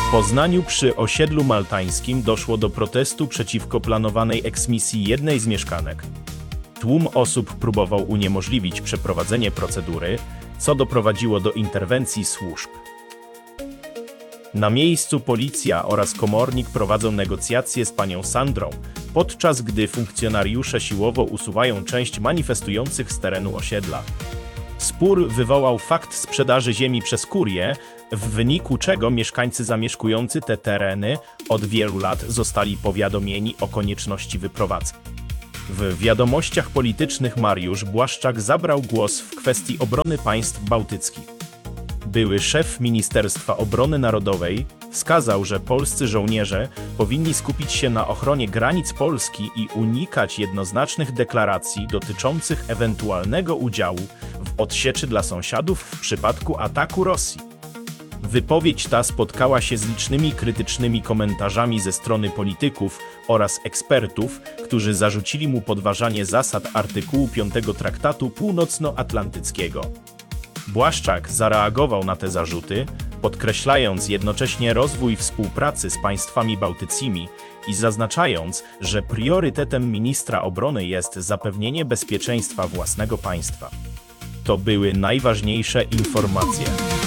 W Poznaniu przy osiedlu maltańskim doszło do protestu przeciwko planowanej eksmisji jednej z mieszkanek. Tłum osób próbował uniemożliwić przeprowadzenie procedury, co doprowadziło do interwencji służb. Na miejscu policja oraz komornik prowadzą negocjacje z panią Sandrą, podczas gdy funkcjonariusze siłowo usuwają część manifestujących z terenu osiedla. Spór wywołał fakt sprzedaży ziemi przez kurię, w wyniku czego mieszkańcy zamieszkujący te tereny od wielu lat zostali powiadomieni o konieczności wyprowadzki. W wiadomościach politycznych Mariusz Błaszczak zabrał głos w kwestii obrony państw bałtyckich. Były szef Ministerstwa Obrony Narodowej wskazał, że polscy żołnierze powinni skupić się na ochronie granic Polski i unikać jednoznacznych deklaracji dotyczących ewentualnego udziału w odsieczy dla sąsiadów w przypadku ataku Rosji. Wypowiedź ta spotkała się z licznymi krytycznymi komentarzami ze strony polityków oraz ekspertów, którzy zarzucili mu podważanie zasad artykułu 5 Traktatu Północnoatlantyckiego. Błaszczak zareagował na te zarzuty, podkreślając jednocześnie rozwój współpracy z państwami bałtyckimi i zaznaczając, że priorytetem ministra obrony jest zapewnienie bezpieczeństwa własnego państwa. To były najważniejsze informacje.